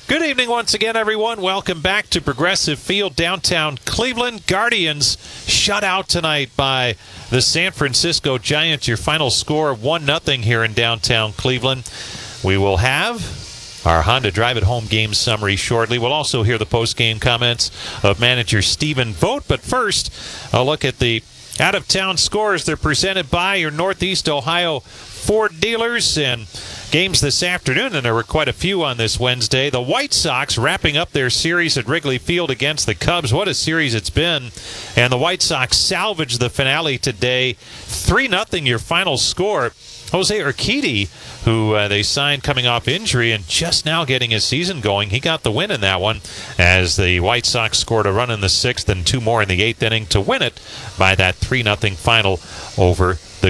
Good evening once again, everyone. Welcome back to Progressive Field, downtown Cleveland. Guardians shut out tonight by the San Francisco Giants. Your final score, 1-0 here in downtown Cleveland. We will have our Honda Drive It Home game summary shortly. We'll also hear the post-game comments of manager Stephen Vogt. But first, a look at the out-of-town scores. They're presented by your Northeast Ohio Ford dealers, and games this afternoon, and there were quite a few on this Wednesday. The White Sox wrapping up their series at Wrigley Field against the Cubs. What a series it's been. And the White Sox salvaged the finale today. 3-0 your final score. Jose Urquidy, who they signed coming off injury and just now getting his season going, he got the win in that one as the White Sox scored a run in the 6th and 2 more in the 8th inning to win it by that 3-0 final over